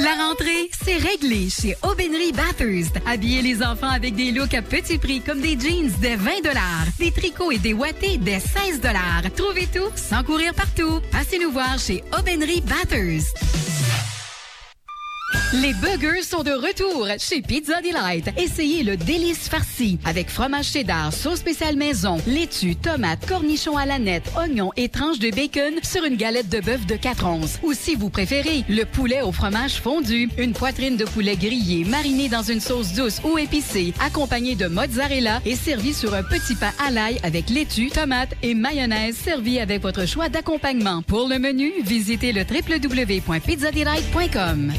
La rentrée, c'est réglé chez Aubainerie Bathurst. Habillez les enfants avec des looks à petit prix comme des jeans dès 20 $, des tricots et des wattés dès 16 $. Trouvez tout sans courir partout. Passez nous voir chez Aubainerie Bathurst. Les burgers sont de retour chez Pizza Delight. Essayez le délice farci avec fromage cheddar, sauce spéciale maison, laitue, tomates, cornichons à la nette, oignons et tranches de bacon sur une galette de bœuf de 4 onces. Ou si vous préférez, le poulet au fromage fondu, une poitrine de poulet grillée marinée dans une sauce douce ou épicée, accompagnée de mozzarella et servie sur un petit pain à l'ail avec laitue, tomates et mayonnaise servi avec votre choix d'accompagnement. Pour le menu, visitez le www.pizzadelight.com.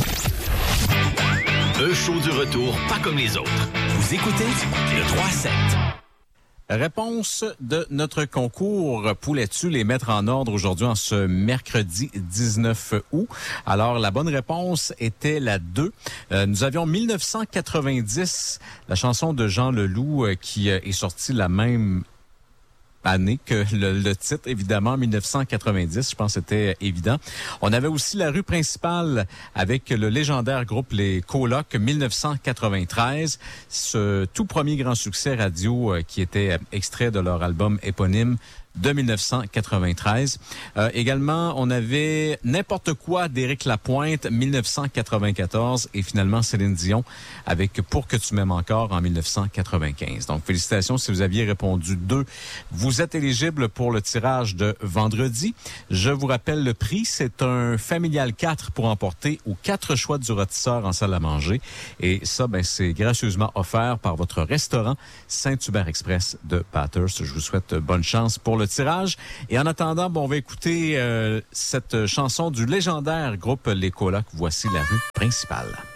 Un show du retour, pas comme les autres. Vous écoutez le 3-7. Réponse de notre concours Poulais-tu les mettre en ordre aujourd'hui en ce mercredi 19 août. Alors, la bonne réponse était la 2. Nous avions 1990, la chanson de Jean Leloup qui est sortie la même année que le titre, évidemment, 1990. Je pense que c'était évident. On avait aussi la rue principale avec le légendaire groupe Les Colocs, 1993. Ce tout premier grand succès radio qui était extrait de leur album éponyme de 1993. Également, on avait N'importe quoi d'Éric Lapointe, 1994, et finalement Céline Dion avec Pour que tu m'aimes encore en 1995. Donc, félicitations si vous aviez répondu 2. Vous êtes éligible pour le tirage de vendredi. Je vous rappelle le prix, c'est un familial 4 pour emporter aux 4 choix du rôtisseur en salle à manger. Et ça, c'est gracieusement offert par votre restaurant Saint-Hubert Express de Bathurst. Je vous souhaite bonne chance pour le tirage. Et en attendant, on va écouter cette chanson du légendaire groupe Les Colocs. Voici la rue principale.